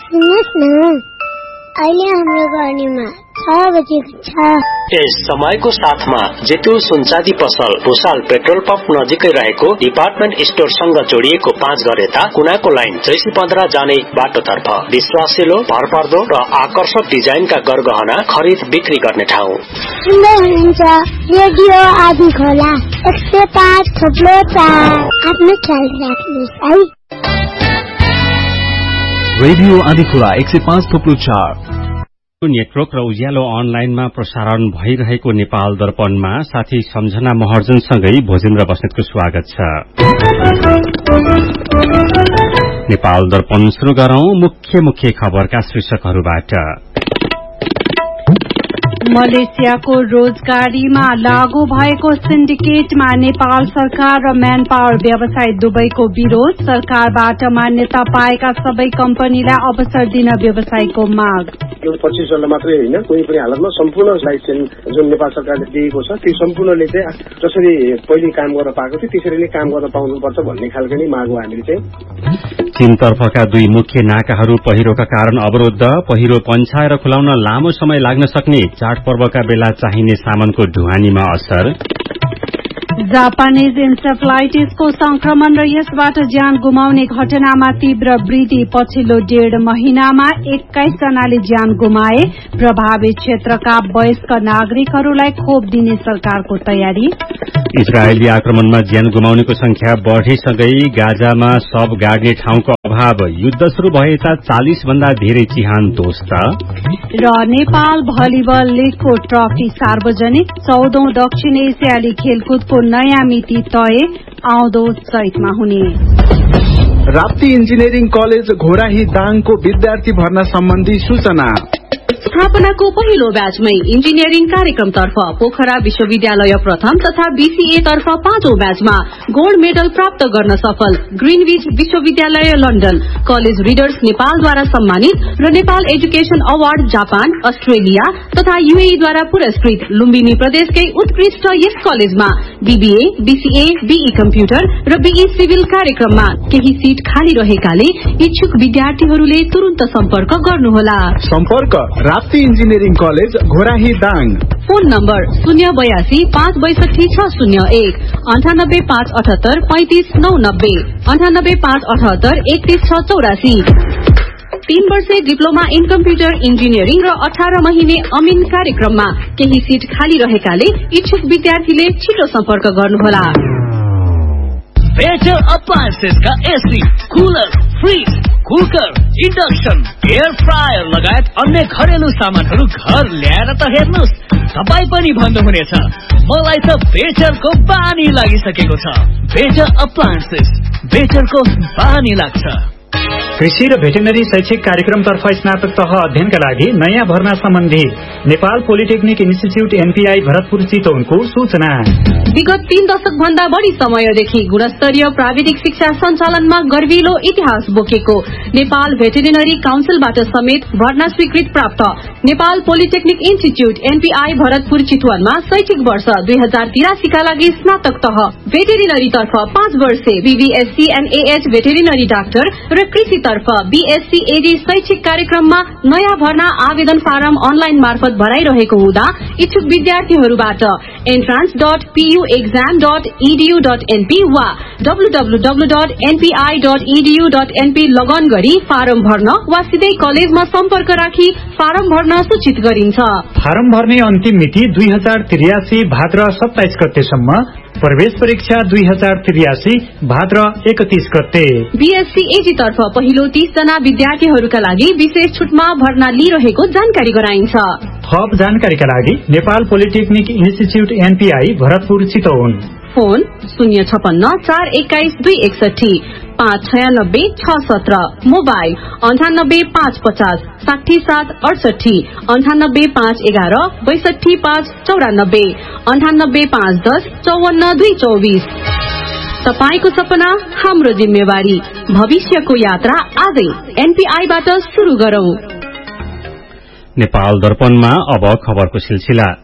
सुन्नुहोस् न, अहिले हाम्रो गर्नेमा 6 बजेको छ। यस समयको साथमा जेतु सुनचाँदी पसल भुसाल पेट्रोल पम्प नजिकै रहेको डिपार्टमेन्ट स्टोरसँग जोडिएको 5 घर यता कुनाको लाइन 315 जाने बाटोतर्फ विश्वासिलो, भरपर्दो र आकर्षक डिजाइनका गरगहना खरिद बिक्री गर्ने ठाउँ। सुन्दै हुनुहुन्छ रेडियो आदि खोला 105.4। आफ्नो ख्याल राख्नुहोस् है। रेडियो आदि खोला 105.4 नेटवर्क र उज्यालो अनलाइनमा प्रसारण भइरहेको नेपाल दर्पणमा साथी सम्झना महर्जनसँगै भोजेन्द्र बस्नेतको स्वागत छ। नेपाल दर्पण शुरू गरौं मुख्य खबरका शीर्षकहरूबाट। मलेसियाको रोजगारीमा लागू भएको सिन्डिकेटमा नेपाल सरकार र म्यान पावर व्यवसाय दुवैको विरोध। सरकारबाट मान्यता पाएका सबै कम्पनीलाई अवसर दिन व्यवसायको माग। 25 साल मात्रै होइन, कुनै पनि हालतमा सम्पूर्ण लाइसेन्स जुन नेपाल सरकारले दिएको छ ती सम्पूर्णले चाहिँ जसरी पहिले काम गर्न पाएको थियो त्यसरी नै काम गर्न पाउनुपर्छ भन्ने खालको नै माग हो हामीले चाहिँ। चीनतर्फका 2 मुख्य नाकाहरू पहिरोका कारण अवरुद्ध। पहिरो पन्छाएर खुलाउन लामो समय लाग्न सक्ने चाडपर्वका बेला चाहिने सामानको ढुवानीमा असर। जापानिज इन्सेफ्लाइटिसको संक्रमण र यसबाट ज्यान गुमाउने घटनामा तीव्र वृद्धि। पछिल्लो 1.5 महिनामा 21 जनाले ज्यान गुमाए। प्रभावित क्षेत्रका वयस्क नागरिकहरूलाई खोप दिने सरकारको तयारी। इजरायली आक्रमणमा ज्यान गुमाउनेको संख्या बढ़ेसँगै गाजामा शव गाड्ने ठाउँको अभाव। युद्ध शुरू भएता 40 भन्दा धेरै चिहान ध्वस्त। र नेपाल भलिबल लीगको ट्रफी सार्वजनिक। 14औं दक्षिण एसियाली खेलकुदको नयाँ मिति तय आउँदो चैतमा हुने। राप्ती इन्जिनियरिङ कलेज घोराही दाङको विद्यार्थी भर्ना सम्बन्धी सूचना। स्थापनाको पहिलो ब्याचमै इन्जिनियरिङ कार्यक्रमतर्फ पोखरा विश्वविद्यालय प्रथम तथा बीसीए तर्फ 5औं ब्याचमा गोल्ड मेडल प्राप्त गर्न सफल ग्रीनविच विश्वविद्यालय लन्डन। कलेज रिडर्स नेपालद्वारा सम्मानित र Nepal education award Japan, Australia तथा यूएईद्वारा पुरस्कृत। लुम्बिनी प्रदेशकै उत्कृष्ट यस कलेजमा बीबीए, बीसीए, बीई कम्प्युटर र बीई सिभिल कार्यक्रममा केही सीट खाली रहेकाले इच्छुक विद्यार्थीहरूले तुरुन्त सम्पर्क गर्नुहोला। सम्पर्क Rapti engineering college Ghorahi Dang. Phone number 082 562 601 98 578 35 990 98 578 31 684। 3 वर्षे डिप्लोमा इन कम्प्युटर इन्जिनियरिङ र 18 महिने अमिन कार्यक्रममा केही सीट खाली रहेकाले इच्छुक विद्यार्थीले छिटो सम्पर्क गर्नुहोला। बेटर अप्लायन्सेस का AC, cooler, fridge, cooker, induction, air fryer लगायत अन्य घरेलु सामानहरू घर ल्याएर त हेर्नुस्, तपाईँ पनि भन्नुहुनेछ मलाई त बेटरको बानी लागिसकेको छ। बेटर अप्लायन्सेस, बेटरको बानी लाग्छ। कृषि र भेटेनरी शैक्षिक कार्यक्रमतर्फ स्नातक तह अध्ययनका लागि नयाँ भर्ना सम्बन्धी Nepal polytechnic institute NPI Bharatpur चितवनको सूचना। विगत 3 दशक भन्दा बढ़ी समयदेखि गुणस्तरीय प्राविधिक शिक्षा सञ्चालनमा गर्विलो इतिहास बोकेको नेपाल भेटेरिनरी काउन्सिलबाट समेत भर्ना स्वीकृत प्राप्त Nepal polytechnic institute NPI Bharatpur चितवनमा शैक्षिक वर्ष 2083 का लागि स्नातक तह भेटेरिनरी तर्फ 5 वर्षे बीबीएससी एनएएच भेटेरिनरी डाक्टर र कृषि तर्फ बीएससी एडी शैक्षिक कार्यक्रममा नयाँ भर्ना आवेदन फारम अनलाइन मार्फत भराइरहेको हुँदा इच्छुक विद्यार्थीहरूबाट entrance.puexam.edu.np वा www.npi.edu.np लगन गरी फारम भर्न वा सिधै कलेजमा सम्पर्क राखी फारम भर्न सूचित गरिन्छ। फारम भर्ने अन्तिम मिति 2083 भाद्र 27 गतेसम्म। प्रवेश परीक्षा 2083 भाद्र 31 गते। बीएससी एजी तर्फ पहिलो 30 जना विद्यार्थीहरूका लागि विशेष छुटमा भर्ना लिइरहेको जानकारी गराइन्छ। थप जानकारीका लागि Nepal polytechnic institute NPI Bharatpur Chitwan. Phone 056 421 261 596 617। Mobile 98 550 67 68 98 511 62 594 98 510 54 224। तपाईको सपना हाम्रो जिम्मेवारी। भविष्यको यात्रा आजै एनपीआईबाट शुरू गरौं। नेपाल दर्पणमा अब खबरको सिलसिला।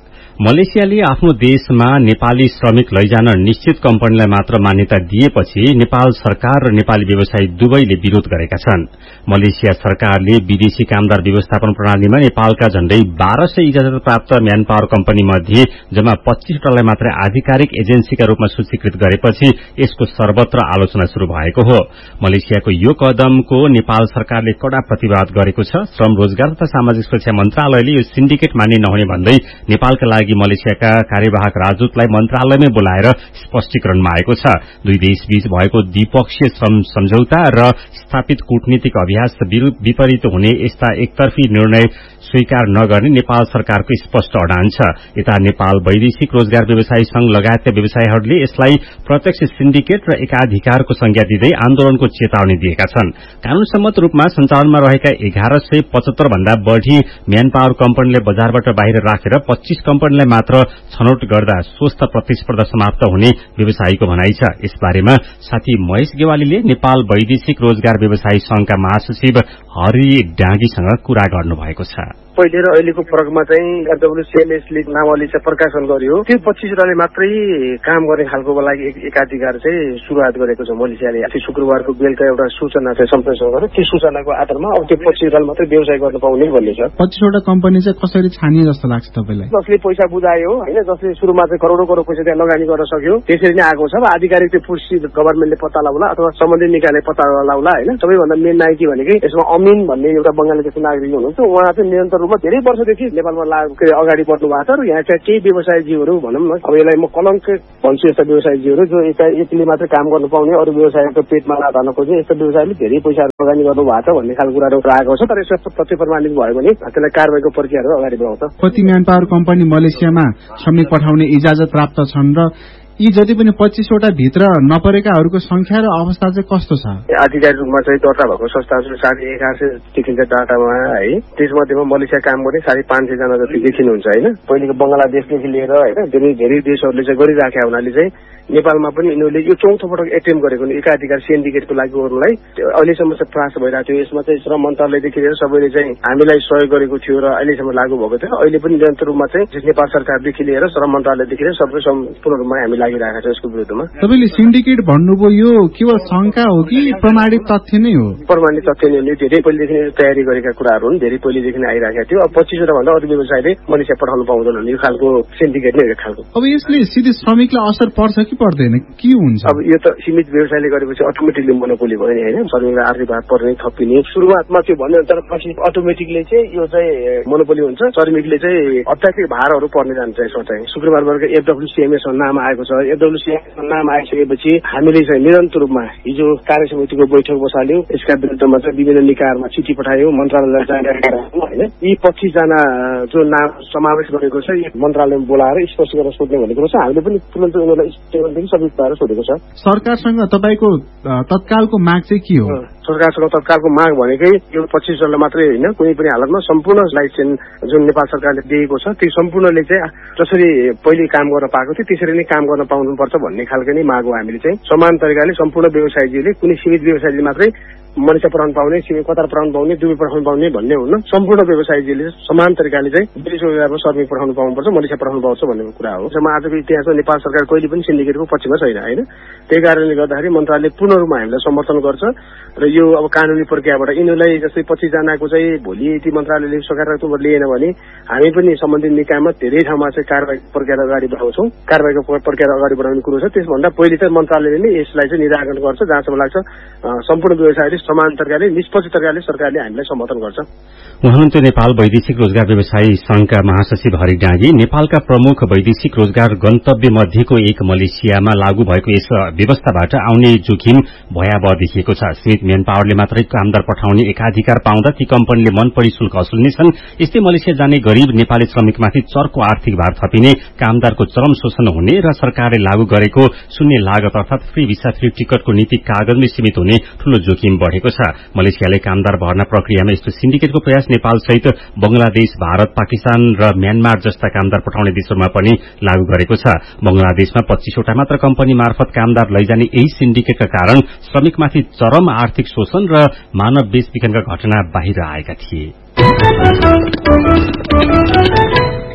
मलेसियाले आफ्नो देशमा नेपाली श्रमिक लैजान निश्चित कम्पनीलाई मात्र मान्यता दिएपछि नेपाल सरकार र नेपाली व्यवसायी दुवैले विरोध गरेका छन्। मलेसिया सरकारले विदेशी कामदार व्यवस्थापन प्रणालीमा नेपालका झण्डै 1200 इजाजत प्राप्त म्यान पावर कम्पनी मध्ये जम्मा 25 वटालाई मात्र आधिकारिक एजेन्सीका रूपमा सूचीकृत गरेपछि यसको सर्वत्र आलोचना शुरू भएको हो। मलेसियाको यो कदमको नेपाल सरकारले कड़ा प्रतिवाद गरेको छ। श्रम रोजगार तथा सामाजिक सुरक्षा मन्त्रालयले यो सिन्डिकेट मान्य नहुने भन्दै नेपालका लागि मलेसियाका कार्यवाहक राजदूतलाई मन्त्रालयमै बोलाएर स्पष्टीकरण मागेको छ। दुई देशबीच भएको द्विपक्षीय श्रम सम्झौता र स्थापित कूटनीतिक अभ्यास विपरीत हुने यस्ता एकतर्फी निर्णय स्वीकार नगर्ने नेपाल सरकारको स्पष्ट अडान छ। यता नेपाल वैदेशिक रोजगार व्यवसायी संघ लगायतका व्यवसायीहरूले यसलाई प्रत्यक्ष सिन्डिकेट र एकाधिकारको संज्ञा दिँदै आन्दोलनको चेतावनी दिएका छन्। कानून सम्मत रूपमा सञ्चालनमा रहेका 1175 भन्दा बढ़ी म्यान पावर कम्पनीले बजारबाट बाहिर राखेर 25 कम्पनीलाई मात्र छनौट गर्दा स्वस्थ प्रतिस्पर्धा समाप्त हुने व्यवसायीको भनाइ छ। यसबारेमा साथी महेश गेवालीले नेपाल वैदेशिक रोजगार व्यवसायी संघका महासचिव हरि डाँगीसँग कुरा गर्नुभएको छ। पहिले र अहिलेको फरकमा चाहिँ डब्ल्युसिएलएसले नावली चाहिँ प्रकाशन गर्यो। त्यो 25 वटाले मात्रै काम गर्ने खालको लागि एकाधिकार चाहिँ सुरुवात गरेको छ मलेसियाले। शुक्रबारको बेलुका एउटा सूचना चाहिँ सम्प्रेषण गर्यो। त्यो सूचनाको आधारमा अब त्यो 25 वटाले मात्रै व्यवसाय गर्न पाउने भन्ने छ। 25 वटा कम्पनी चाहिँ कसरी छानिए जस्तो लाग्छ तपाईलाई? जसले पैसा बुझायो हैन, जसले सुरुमा चाहिँ करोडौं पैसा त्यहाँ लगानी गर्न सक्यो त्यसरी नै आएको छ। आधिकारिक त्यो पुष्टि गभर्नमेन्टले पत्ता लगाउला अथवा सम्बन्धित निकायले पत्ता लगाउला हैन। सबैभन्दा मेन नायकी भनेकै यसमा अमिन भन्ने एउटा बंगाली देशको नागरिक हुनुहुन्छ। उहाँ चाहिँ निरन्तर रूपमा धेरै वर्षदेखि नेपालमा अगाडि बढ्नु भएको छ र यहाँ चाहिँ केही व्यवसायीजीहरू भनौँ न, अब यसलाई म कलङ्क भन्छु, यस्ता व्यवसायीजीहरू जो एकले मात्रै काम गर्नु पाउने अरू व्यवसायको पेटमा लान खोज्ने यस्ता व्यवसायले धेरै पैसा लगानी गर्नु भएको छ भन्ने खालको कुराहरू आएको छ। तर यसो तथ्य प्रमाणित भयो भने त्यसलाई कारबाहीको प्रक्रियाहरू अगाडि बढाउँछ। कति म्यान पावर कम्पनी मलेसियामा श्रमिक पठाउने इजाजत प्राप्त छन् र यी जति पनि 25 वटा भित्र नपरेकाहरूको संख्या र अवस्था चाहिँ कस्तो छ? आधिकारिक रूपमा चाहिँ दर्ता भएको संस्था 1150 देखिन्छ डाटामा है। त्यसमध्येमा मलेसिया काम गर्ने 550 जना जति देखिनुहुन्छ हैन। पहिलेको बंगलादेशदेखि लिएर हैन धेरै देशहरूले चाहिँ गरिराखेका हुनाले चाहिँ नेपालमा पनि यिनीहरूले यो चौथो पटक एटेम्प गरेको एकाधिकार सिन्डिकेटको लागि गर्नुलाई अहिलेसम्म चाहिँ प्रयास भइरहेको थियो। यसमा चाहिँ श्रम मन्त्रालयदेखि लिएर सबैले चाहिँ हामीलाई सहयोग गरेको थियो र अहिलेसम्म लागू भएको थियो। अहिले पनि निरन्तर रूपमा चाहिँ नेपाल सरकारदेखि लिएर श्रम मन्त्रालयदेखि लिएर सबै सम्पूर्ण रूपमा हामी लागिरहेका छौँ यसको विरुद्धमा। तपाईँले सिन्डिकेट भन्नुभयो, यो केवल शंका हो कि प्रमाणित तथ्य नै हो? प्रमाणित तथ्य नै हो। धेरै पहिलेदेखि तयारी गरेका कुराहरू हुन्, धेरै पहिलेदेखि आइरहेका थियो। अब 25 वटा भन्दा अरू व्यवसायले मलेसिया पठाउनु पाउँदैन भन्ने यो खालको सिन्डिकेट नै हो। खालको अब यसले सिधै श्रमिकलाई असर पर्छ कि पर्दैन, के हुन्छ? अब यो त सीमित व्यवसायले गरेपछि अटोमेटिकली मोनोपोली भयो नि हैन। श्रमिकलाई आर्थिक भार पर्ने थपिने सुरुवातमा त्यो भन्ने, तर पछि अटोमेटिकली चाहिँ यो चाहिँ मोनोपोली हुन्छ। श्रमिकले चाहिँ अत्याधिक भारहरू पर्ने जान्छ। यसमा चाहिँ शुक्रबारबाट एफडब्ल्युसिएमएस नाम आएको छ। एफडब्ल्युसिएमएस नाम आइसकेपछि हामीले चाहिँ निरन्तर रूपमा हिजो कार्य समितिको बैठक बसाल्यौं। यसका विरुद्धमा चाहिँ विभिन्न निकायहरूमा चिठी पठायौं, मन्त्रालयलाई जानकारी गरायौं हैन। यी 25 जना जो नाम समावेश गरेको छ यो मन्त्रालयमा बोलाएर स्पष्ट गरेर सोध्ने भनेको छ। हामीले पनि तुरन्त उनीहरूलाई स्टेटमेन्टदेखि सबै पाएर सोधेको छ। सरकारसँग तपाईको तत्कालको माग चाहिँ के हो? सरकारसँग तत्कालको माग भनेकै यो 25 जनालाई मात्रै होइन, कुनै पनि हालतमा सम्पूर्ण लाइसेन्स जुन नेपाल सरकारले दिएको छ त्यो सम्पूर्णले चाहिँ जसरी पहिले काम गर्न पाएको थियो त्यसरी नै काम गर्न पाउनुपर्छ भन्ने खालको नै माग हो। हामीले चाहिँ समान तरिकाले सम्पूर्ण व्यवसायीले कुनै सीमित व्यवसायीले मात्रै मलेसिया पठाउनु पाउने, कतार पठाउनु पाउने, दुबई पठाउनु पाउने भन्ने हुन्न। सम्पूर्ण व्यवसायीले समान तरिकाले चाहिँ विदेश रोजगारमा श्रमिक पठाउनु पाउनुपर्छ, मलेसिया पठाउनु पाउँछ भन्ने कुरा हो। आजको इतिहासमा नेपाल सरकार कहिले पनि सिन्डिकेटको पक्षमा छैन हैन। त्यही कारणले गर्दाखेरि मन्त्रालयले पूर्ण रूपमा हामीलाई समर्थन गर्छ र यो अब कानूनी प्रक्रियाबाट यिनीहरूलाई जस्तै 25 जनाको चाहिँ भोलि यदि मन्त्रालयले सकारात्मक लिएन भने हामी पनि सम्बन्धित निकायमा धेरै ठाउँमा चाहिँ कारबाही प्रक्रिया अगाडि बढाउँछौँ। कारबाहीको प्रक्रिया अगाडि बढाउने कुरो छ। त्यसभन्दा पहिले चाहिँ मन्त्रालयले नै यसलाई चाहिँ निराकरण गर्छ। जहाँसम्म लाग्छ सम्पूर्ण व्यवसायले समान तरिकाले निष्पक्ष तरिकाले सरकारले हामीलाई समर्थन गर्छ। उहाँले नेपाल वैदेशिक रोजगार व्यवसायी संघका महासचिव हरि डाँगी नेपालका प्रमुख वैदेशिक रोजगार गन्तव्य मध्येको एक मलेसियामा लागू भएको यस व्यवस्थाबाट आउने जोखिम भयावह देखिएको छ। सीमित म्यान पावरले मात्रै कामदार पठाउने एकाधिकार पाउँदा ती कम्पनीले मनपरी शुल्क असुल्नेछन्। यस्तै मलेसिया जाने गरीब नेपाली श्रमिकमाथि चर्को आर्थिक भार थपिने, कामदारको चरम शोषण हुने र सरकारले लागू गरेको शून्य लागत अर्थात फ्री भिसा फ्री टिकटको नीति कागजमै सीमित हुने ठूलो जोखिम बढ़ेको छ। मलेसियाले कामदार भर्ना प्रक्रियामा यस्तो सिन्डिकेटको प्रयास नेपाल सहित बंगलादेश, भारत, पाकिस्तान र म्यानमार जस्ता कामदार पठाउने देशहरूमा पनि लागू गरेको छ। बंगलादेशमा 25 वटा मात्र कम्पनी मार्फत कामदार लैजाने यही सिन्डिकेटका कारण श्रमिकमाथि चरम आर्थिक शोषण र मानव बेचबिखनका घटना बाहिर आएका थिए।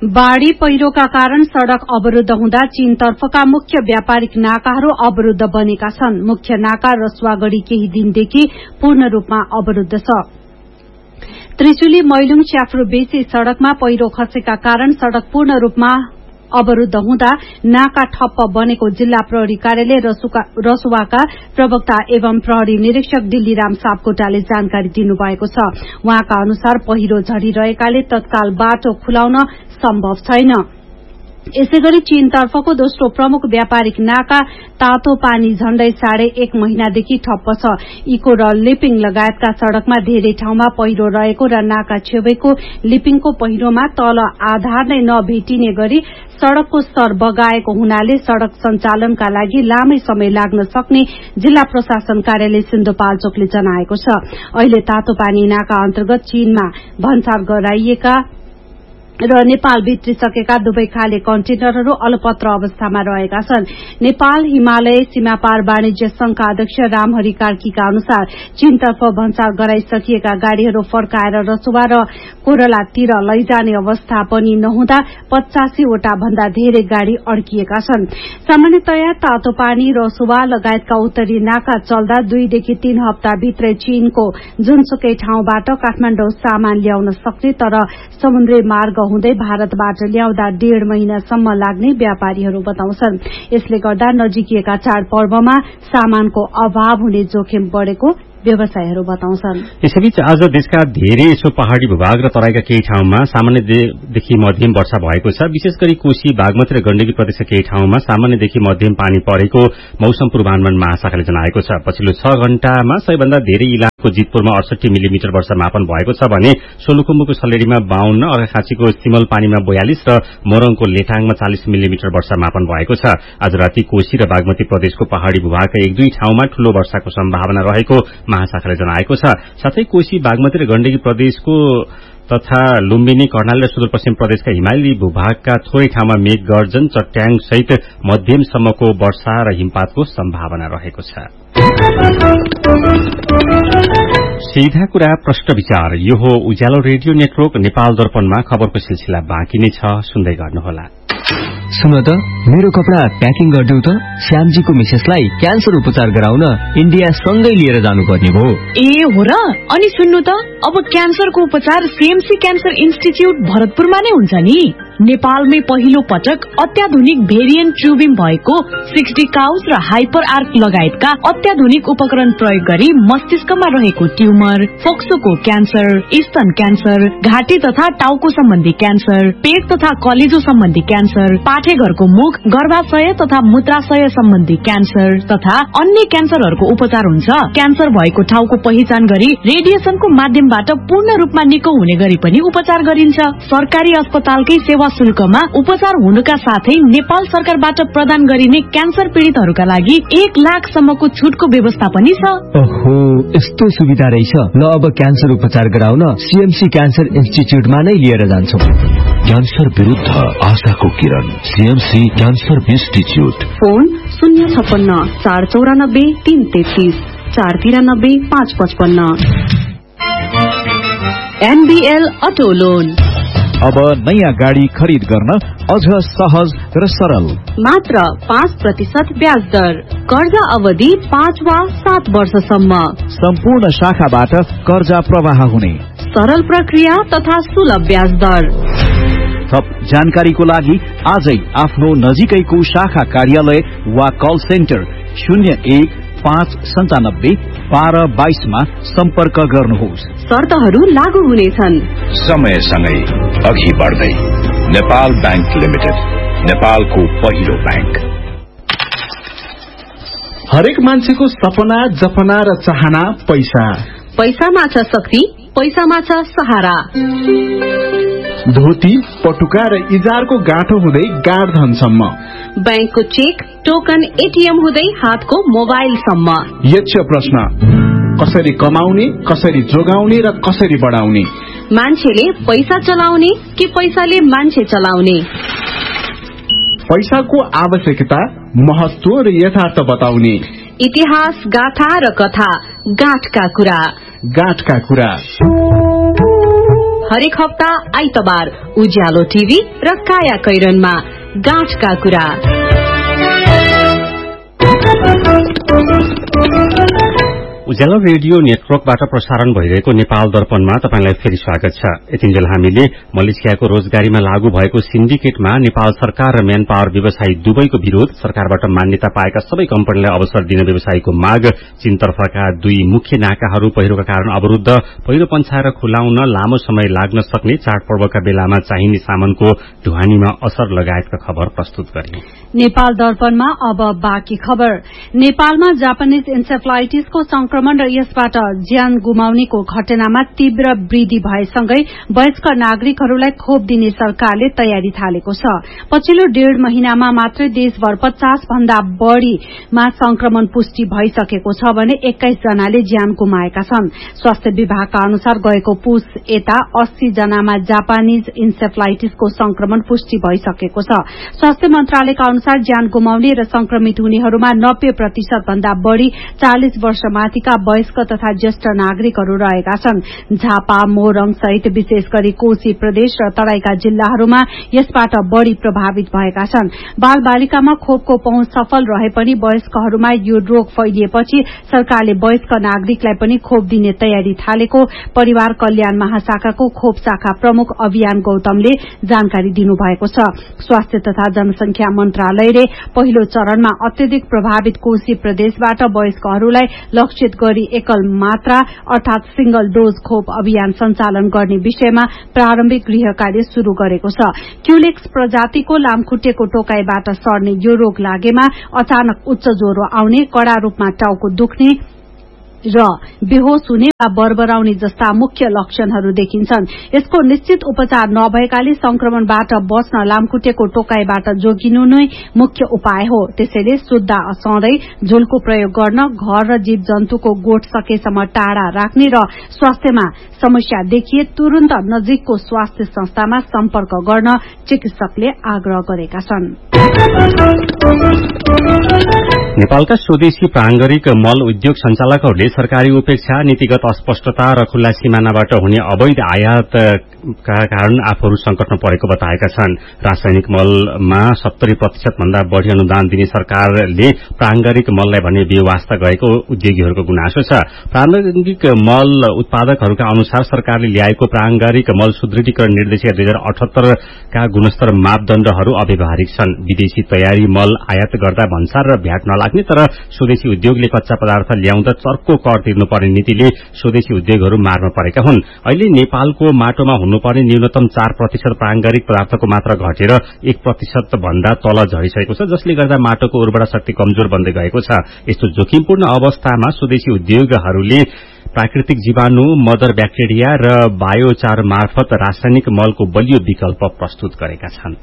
बाढ़ी पहिरोका कारण सड़क अवरूद्ध हुँदा चीनतर्फका मुख्य व्यापारिक नाकाहरू अवरूद्ध बनेका छन्। मुख्य नाका रसुवागढ़ी केही दिनदेखि पूर्ण रूपमा अवरूद्ध छ। त्रिशुली मैलुङ च्याफ्रु बेसी सड़कमा पहिरो खसेका कारण सड़क पूर्ण रूपमा अवरूद्ध हुँदा नाका ठप्प बनेको जिल्ला प्रहरी कार्यालय रसुवाका प्रवक्ता एवं प्रहरी निरीक्षक दिल्लीराम सापकोटाले जानकारी दिनुभएको छ। उहाँका अनुसार पहिरो झरिरहेकाले तत्काल बाटो खुलाउन सम्भव छैन। यसैगरी चीनतर्फको दोस्रो प्रमुख व्यापारिक नाका तातो पानी झण्डै 1.5 महिनादेखि ठप्प छ। इको र लिपिङ लगायतका सड़कमा धेरै ठाउँमा पहिरो रहेको र नाका छेउको लिपिङको पहिरोमा तल आधार नै नभेटिने गरी सड़कको स्तर बगाएको हुनाले सड़क सञ्चालनका लागि लामै समय लाग्न सक्ने जिल्ला प्रशासन कार्यालय सिन्धुपाल्चोकले जनाएको छ। अहिले तातो पानी नाका अन्तर्गत चीनमा भन्सार गराइएका र नेपाल भित्रिसकेका दुवै खाले कन्टेनरहरू अलपत्र अवस्थामा रहेका छन्। नेपाल हिमालय सीमापार वाणिज्य संघका अध्यक्ष रामहरि कार्कीका अनुसार चीनतर्फ भन्सार गराइसकिएका गाड़ीहरू फर्काएर रसुवा र कोरलातिर लैजाने अवस्था पनि नहुँदा 85 वटा भन्दा धेरै गाड़ी अड्किएका छन्। सामान्यतया तातो पानी रसुवा लगायतका उत्तरी नाका चल्दा 2 देखि 3 हप्ता भित्रै चीनको जुनसुकै ठाउँबाट काठमाडौँ सामान ल्याउन सक्ने तर समुद्री मार्ग हुँदै भारतबाट ल्याउँदा 1.5 महिनासम्म लाग्ने व्यापारीहरू बताउँछन्। यसले गर्दा नजिकिएका चाडपर्वमा सामानको अभाव हुने जोखिम बढ़ेको व्यवसायीहरू बताउँछन्। यसैबीच आज देशका धेरै पहाड़ी भूभाग र तराईका केही ठाउँमा सामान्यदेखि मध्यम वर्षा भएको छ। विशेष गरी कोशी बागमती र गण्डकी प्रदेशका केही ठाउँमा सामान्यदेखि मध्यम पानी परेको मौसम पूर्वानुमान महाशाखाले जनाएको छ। पछिल्लो 6 घण्टामा सबैभन्दा धेरै इलामको जितपुरमा 68 मिलिमिटर वर्षा मापन भएको छ भने सोलुखुम्बुको सल्लेरीमा 52, अर्घाखाँचीको सिमल पानीमा 42 र मोरङको लेटाङमा 40 मिलिमिटर वर्षा मापन भएको छ। आज राति कोशी र बागमती प्रदेशको पहाड़ी भूभागका 1-2 ठाउँमा ठूलो वर्षाको सम्भावना रहेको महाशाखाले जनाएको छ। साथै कोशी बागमती र गण्डकी प्रदेशको तथा लुम्बिनी कर्णाली र सुदूरपश्चिम प्रदेशका हिमाली भूभागका थोरै ठाउँमा मेघ गर्जन चट्याङ सहित मध्यमसम्मको वर्षा र हिमपातको सम्भावना रहेको छ। सीधा कुरा प्रश्न विचार यो हो उज्यालो रेडियो नेटवर्क नेपाल दर्पणमा खबरको सिलसिला बाँकी नै छ, सुन्दै गर्नुहोला। सुन त मेरो कपडा प्याकिङ गरिदेऊ त, श्यामजीको मिसेसलाई क्यान्सर उपचार गराउन इन्डिया सँगै लिएर जानुपर्ने भयो। ए हो र? अनि सुन्नु त अब क्यान्सरको उपचार सीएमसी क्यान्सर इन्स्टिच्युट भरतपुरमा नै हुन्छ नि। नेपालमै पहिलो पटक अत्याधुनिक भेरिएन्ट ट्युबिङ भएको 60 काउज र हाइपर आर्क लगायतका अत्याधुनिक उपकरण प्रयोग गरी मस्तिष्कमा रहेको ट्युमर, फोक्सोको क्यान्सर, स्तन क्यान्सर, घाँटी तथा टाउको सम्बन्धी क्यान्सर, पेट तथा कलेजो सम्बन्धी क्यान्सर, पाठेघरको मुख, गर्भाशय तथा मूत्राशय सम्बन्धी क्यान्सर तथा अन्य क्यान्सरहरूको उपचार हुन्छ। क्यान्सर भएको ठाउँको पहिचान गरी रेडिएसनको माध्यमबाट पूर्ण रूपमा निको हुने गरी पनि उपचार गरिन्छ। सरकारी अस्पतालकै सेवा शुल्कमा उपचार हुनुका साथै नेपाल सरकारबाट प्रदान गरिने क्यान्सर पीड़ितहरूका लागि 1 लाखसम्मको छुटको व्यवस्था पनि छ। ओहो, यस्तो सुविधा रहेछ। ल अब क्यान्सर उपचार गराउन सीएमसी क्यान्सर इन्स्टिच्युटमा नै लिएर जान्छौं। क्यान्सर विरुद्ध आशाको किरण, CMC cancer institute. Phone 056 494 333 493 555। NBL auto loan अब नयाँ गाड़ी खरिद गर्न अझ सहज र सरल। मात्र 5% ब्याज दर, कर्जा अवधि 5 वा 7 वर्षसम्म। सम्पूर्ण शाखाबाट कर्जा प्रवाह हुने सरल प्रक्रिया तथा सुलभ ब्याज दर। थप जानकारीको लागि आजै आफ्नो नजिकैको शाखा कार्यालय वा कल सेन्टर 01-597-1222 मा सम्पर्क गर्नुहोस्। शर्तहरू लागू हुनेछन्। समयसँगै अघि बढ्दै नेपाल बैंक लिमिटेड, नेपालको पहिलो बैंक। हरेक मान्छेको सपना, जपना र चाहना पैसा। पैसामा छ शक्ति, पैसामा छ सहारा। धोती, पटुका र इजारको गाँठो हुँदै गाडधनसम्म, बैंकको चेक, टोकन, एटीएम हुँदै हातको मोबाइलसम्म। यक्ष प्रश्न, कसरी कमाउने, कसरी जोगाउने र कसरी बढाउने? मान्छेले पैसा चलाउने कि पैसाले मान्छे चलाउने? पैसाको आवश्यकता, महत्व र यथार्थ बताउने। इतिहास, गाथा र कथा, गाँठका कुरा। गाँठका कुरा। हरेक हप्ता आइतबार उज्यालो टिभी र काया कैरनमा गाँठका कुरा। उज्यालो रेडियो नेटवर्कबाट प्रसारण भइरहेको नेपाल दर्पणमा तपाईंलाई फेरि स्वागत छ। यतिन्जेल हामीले मलेसियाको रोजगारीमा लागू भएको सिन्डिकेटमा नेपाल सरकार र म्यान पावर व्यवसायी दुवैको विरोध, सरकारबाट मान्यता पाएका सबै कम्पनीलाई अवसर दिने व्यवसायीको माग, चीनतर्फका दुई मुख्य नाकाहरू पहिरोका कारण अवरूद्ध, पहिरो पन्छाएर खुलाउन लामो समय लाग्न सक्ने, चाडपर्वका बेलामा चाहिने सामानको ढुवानीमा असर लगायतका खबर प्रस्तुत गरे। नेपाल दर्पणमा अब बाँकी खबर। नेपालमा जापानिज इन्सेफ्लाइटिसको संक्रमण र यसबाट ज्यान गुमाउनेको घटनामा तीव्र वृद्धि भएसँगै वयस्क नागरिकहरूलाई खोप दिने सरकारले तयारी थालेको छ। पछिल्लो 1.5 महिनामा मात्रै देशभर 50 भन्दा बढ़ीमा संक्रमण पुष्टि भइसकेको छ भने 21 जनाले ज्यान गुमाएका छन्। स्वास्थ्य विभागका अनुसार गएको पुस यता 80 जनामा जापानिज इन्सेफ्लाइटिसको संक्रमण पुष्टि भइसकेको छ। स्वास्थ्य मन्त्रालयका अनुसार ज्यान गुमाउने र संक्रमित हुनेहरूमा 90% भन्दा बढ़ी 40 वर्ष माथिका वयस्क तथा ज्येष्ठ नागरिकहरू रहेका छन्। झापा, मोरङ सहित विशेष गरी कोशी प्रदेश र तराईका जिल्लाहरूमा यसबाट बढ़ी प्रभावित भएका छन्। बाल बालिकामा खोपको पहुँच सफल रहे पनि वयस्कहरूमा यो रोग फैलिएपछि सरकारले वयस्क नागरिकलाई पनि खोप दिने तयारी थालेको परिवार कल्याण महाशाखाको खोप शाखा प्रमुख अभियान गौतमले जानकारी दिनुभएको छ। स्वास्थ्य तथा जनसंख्या मन्त्रालयले पहिलो चरणमा अत्यधिक प्रभावित कोशी प्रदेशबाट वयस्कहरूलाई लक्षित गरी एकल मात्रा अर्थात सिंगल डोज खोप अभियान सञ्चालन गर्ने विषयमा प्रारम्भिक गृह कार्य शुरू गरेको छ। क्युलेक्स प्रजातिको लामखुट्टेको टोकाईबाट सर्ने यो रोग लागेमा अचानक उच्च ज्वरो आउने, कड़ा रूपमा टाउको दुख्ने र बेहोश हुने वा बरबराउने जस्ता मुख्य लक्षणहरू देखिन्छन्। यसको निश्चित उपचार नभएकाले संक्रमणबाट बच्न लामखुट्टेको टोकाईबाट जोगिनु नै मुख्य उपाय हो। त्यसैले सुत्दा सधैं झुलको प्रयोग गर्न, घर र जीव जन्तुको गोठ सकेसम्म टाढा राख्ने र स्वास्थ्यमा समस्या देखिए तुरन्त नजिकको स्वास्थ्य संस्थामा सम्पर्क गर्न चिकित्सकले आग्रह गरेका छन्। नेपालका स्वदेशी प्रांगरिक मल उद्योग संचालकहरूले सरकारी उपेक्षा, नीतिगत अस्पष्टता र खुल्ला सिमानाबाट हुने अवैध आयातका कारण आफूहरू संकटमा परेको बताएका छन्। रासायनिक मलमा 70% भन्दा बढ़ी अनुदान दिने सरकारले प्रांगरिक मललाई भने बेवास्ता गएको उद्योगीहरूको गुनासो छ। प्रांगरिक मल उत्पादकहरूका अनुसार सरकारले ल्याएको प्रांगरिक मल सुदृढीकरण निर्देशिका 2078 का गुणस्तर मापदण्डहरू अव्यावहारिक छन्। विदेशी तयारी मल आयात गर्दा भन्सार र भ्याट नलाग्ने तर स्वदेशी उद्योगले कच्चा पदार्थ ल्याउँदा चर्को कर तिर्नुपर्ने नीतिले स्वदेशी उद्योगहरू मारमा परेका हुन्। अहिले नेपालको माटोमा हुनुपर्ने न्यूनतम 4% प्रांगरिक पदार्थको मात्रा घटेर 1% भन्दा तल झरिसकेको छ, जसले गर्दा माटोको उर्वरा शक्ति कमजोर बन्दै गएको छ। यस्तो जोखिमपूर्ण अवस्थामा स्वदेशी उद्योगहरूले प्राकृतिक जीवाणु, मदर ब्याक्टेरिया र बायोचार मार्फत रासायनिक मलको बलियो विकल्प प्रस्तुत गरेका छन्।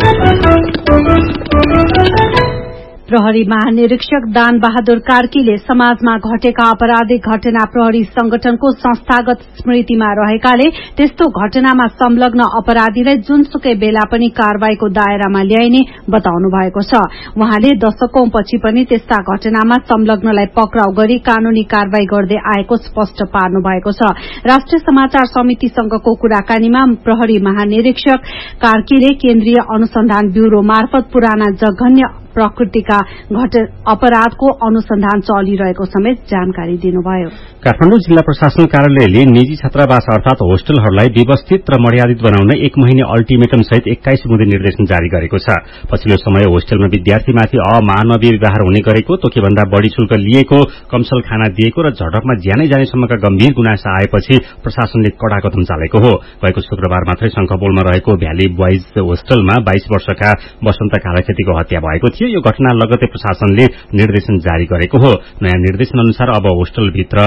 प्रहरी महानिरीक्षक दान बहादुर कार्कीले समाजमा घटेका आपराधिक घटना प्रहरी संगठनको संस्थागत स्मृतिमा रहेकाले त्यस्तो घटनामा संलग्न अपराधीलाई जुनसुकै बेला पनि कारवाहीको दायरामा ल्याइने बताउनु भएको छ। उहाँले दशकौंपछि पनि त्यस्ता घटनामा संलग्नलाई पक्राउ गरी कानूनी कारवाही गर्दै आएको स्पष्ट पार्नु भएको छ। राष्ट्रिय समाचार समितिसँगको कुराकानीमा प्रहरी महानिरीक्षक कार्कीले केन्द्रीय अनुसन्धान ब्यूरो मार्फत पुराना जघन्य प्रकृतिका अपराधको अनुसन्धान चलिरहेको समेत जानकारी दिनुभयो। काठमाडौँ जिल्ला प्रशासन कार्यालयले निजी छात्रावास अर्थात होस्टलहरूलाई व्यवस्थित र मर्यादित बनाउन 1 महिने अल्टिमेटम सहित 21 बुँदे निर्देशन जारी गरेको छ। पछिल्लो समय होस्टलमा विद्यार्थीमाथि अमानवीय व्यवहार हुने गरेको, तोकेभन्दा बढ़ी शुल्क लिएको, कमसल खाना दिएको र झडपमा ज्यानै जानेसम्मका गम्भीर गुनासा आएपछि प्रशासनले कड़ा कदम चालेको हो। गएको शुक्रबार मात्रै शंखपोलमा रहेको भ्याली बोइज होस्टलमा 22 वर्षका वसन्त कालाखेतीको हत्या भएको थियो। यो घटना लगतै प्रशासनले निर्देशन जारी गरेको हो। नयाँ निर्देशन अनुसार अब होस्टलभित्र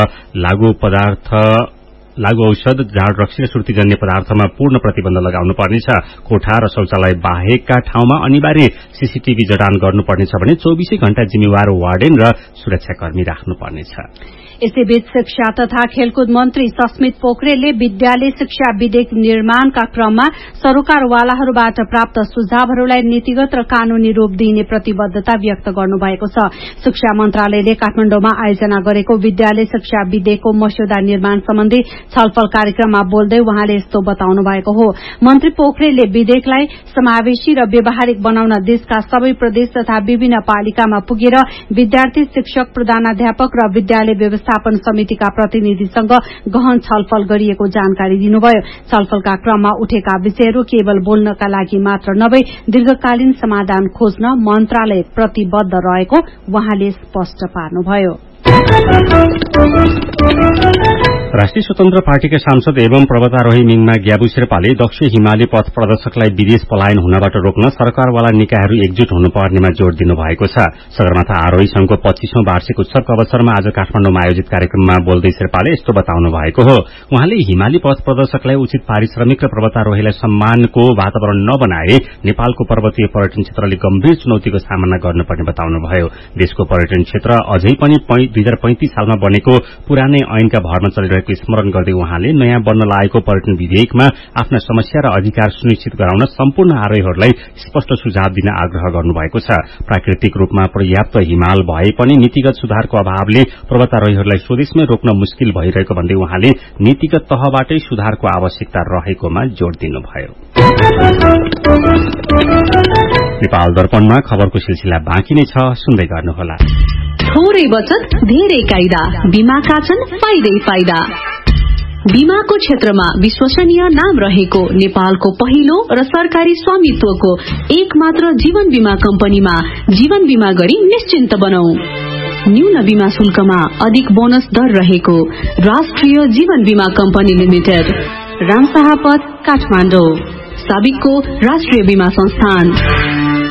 लागू औषध, झाड रक्सी र सुर्तीजन्य पदार्थमा पूर्ण प्रतिबन्ध लगाउनु पर्नेछ। कोठा र शौचालय बाहेकका ठाउँमा अनिवार्य सीसीटीभी जडान गर्नुपर्नेछ भने 24 घण्टा जिम्मेवार वार्डेन र सुरक्षाकर्मी राख्नुपर्नेछ। यसैबीच शिक्षा तथा खेलकुद मन्त्री सस्मित पोखरेलले विद्यालय शिक्षा विधेयक निर्माणका क्रममा सरोकारवालाहरूबाट प्राप्त सुझावहरूलाई नीतिगत र कानूनी रूप दिइने प्रतिबद्धता व्यक्त गर्नुभएको छ। शिक्षा मन्त्रालयले काठमाडौँमा आयोजना गरेको विद्यालय शिक्षा विधेयकको मस्यौदा निर्माण सम्बन्धी छलफल कार्यक्रममा बोल्दै उहाँले यस्तो बताउनु भएको हो। मन्त्री पोखरेलले विधेयकलाई समावेशी र व्यावहारिक बनाउन देशका सबै प्रदेश तथा विभिन्न पालिकामा पुगेर विद्यार्थी, शिक्षक, प्रधानाध्यापक र विद्यालय व्यवस्थापन समितिका प्रतिनिधिसँग गहन छलफल गरिएको जानकारी दिनुभयो। छलफलका क्रममा उठेका विषयहरू केवल बोल्नका लागि मात्र नभई दीर्घकालीन समाधान खोज्न मन्त्रालय प्रतिबद्ध रहेको उहाँले स्पष्ट पार्नुभयो। राष्ट्रिय स्वतन्त्र पार्टीका सांसद एवं पर्वतारोही मिङमा ग्याबु शेर्पाले दक्ष हिमाली पथ प्रदर्शकलाई विदेश पलायन हुनबाट रोक्न सरकारवाला निकायहरू एकजुट हुनुपर्नेमा जोड़ दिनु भएको छ। सगरमाथा आरोही संघको 25औं वार्षिक उत्सवको अवसरमा आज काठमाडौँमा आयोजित कार्यक्रममा बोल्दै शेर्पाले यस्तो बताउनु भएको हो। उहाँले हिमाली पथ प्रदर्शकलाई उचित पारिश्रमिक र पर्वतारोहीलाई सम्मानको वातावरण नबनाए नेपालको पर्वतीय पर्यटन क्षेत्रले गम्भीर चुनौतीको सामना गर्नुपर्ने बताउनुभयो। देशको पर्यटन क्षेत्र अझै पनि 2035 सालमा बनेको पुरानै ऐनका भरमा चलिरहेको स्मरण गर्दै उहाँले नयाँ बन्न लागेको पर्यटन विधेयकमा आफ्ना समस्या र अधिकार सुनिश्चित गराउन सम्पूर्ण आरोहीहरूलाई स्पष्ट सुझाव दिन आग्रह गर्नुभएको छ। प्राकृतिक रूपमा पर्याप्त हिमाल भए पनि नीतिगत सुधारको अभावले पर्वतारोहीहरूलाई स्वदेशमै रोक्न मुस्किल भइरहेको भन्दै उहाँले नीतिगत तहबाटै सुधारको आवश्यकता रहेकोमा जोड़ दिनुभयो। नेपाल दर्पणमा खबरको सिलसिला बाँकी नै छ, सुन्दै गर्नुहोला। थोरै बचत धेरै कायदा, बीमाका छन् फाइदै फाइदा। बीमाको क्षेत्रमा विश्वसनीय नाम रहेको नेपालको पहिलो र सरकारी स्वामित्वको एकमात्र जीवन बीमा कम्पनीमा जीवन बीमा गरी निश्चिन्त बनाऊ। न्यून बीमा शुल्कमा अधिक बोनस दर रहेको राष्ट्रिय जीवन बीमा कम्पनी लिमिटेड, रामशाहपथ, काठमाडौँ। साबिकको राष्ट्रिय बीमा संस्थान।